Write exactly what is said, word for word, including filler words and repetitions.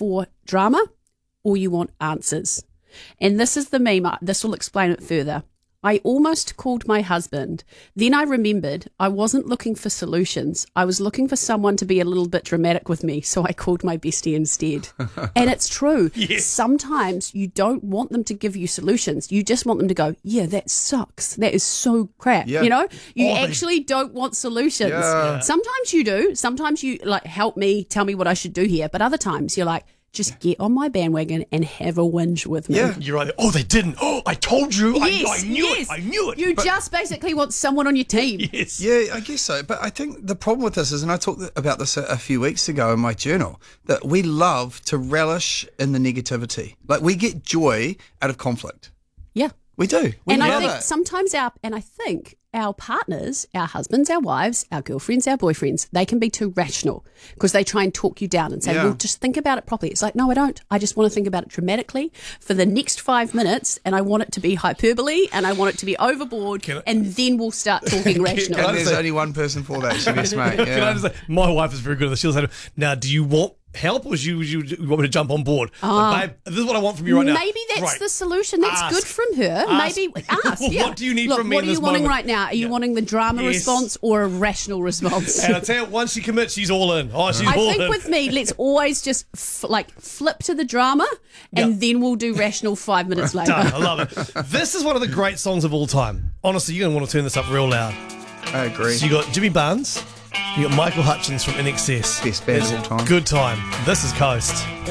for drama or you want answers. And this is the meme. This will explain it further. I almost called my husband. Then I remembered I wasn't looking for solutions. I was looking for someone to be a little bit dramatic with me, so I called my bestie instead. And it's true. Yes. Sometimes you don't want them to give you solutions. You just want them to go, yeah, that sucks. That is so crap. Yeah. You know, you oh, actually they... don't want solutions. Yeah. Sometimes you do. Sometimes you like, help me, tell me what I should do here. But other times you're like, just get on my bandwagon and have a whinge with me. Yeah, you're right. Oh, they didn't. Oh, I told you. Yes, I, I knew yes. it. I knew it. You but, just basically want someone on your team. Yes. Yeah, I guess so. But I think the problem with this is, and I talked about this a, a few weeks ago in my journal, that we love to relish in the negativity. Like, we get joy out of conflict. Yeah. We do. We and love I think it. sometimes our, and I think our partners, our husbands, our wives, our girlfriends, our boyfriends, they can be too rational because they try and talk you down and say, Yeah. well, just think about it properly. It's like, no, I don't. I just want to think about it dramatically for the next five minutes and I want it to be hyperbole and I want it to be overboard I, and then we'll start talking rational. And there's only one person for that. She is, mate. Yeah. Can I just say, my wife is very good at this. She'll say, now, do you want help or you, you, you want me to jump on board? Uh, like, babe, this is what I want from you right now. Maybe that's right. the solution. That's ask. good from her. Ask. Maybe ask. Yeah. What do you need Look, from me what in are you this wanting moment? right now? Are you Yeah. wanting the drama Yes. response or a rational response? And I tell you, once she commits, she's all in. Oh, she's I all think in. with me, let's always just f- like flip to the drama and Yep. then we'll do rational five minutes later. Done. I love it. This is one of the great songs of all time. Honestly, you're going to want to turn this up real loud. I agree. So you got Jimmy Barnes, you got Michael Hutchins from I N X S. Best band It's of all time. Good time. This is Coast.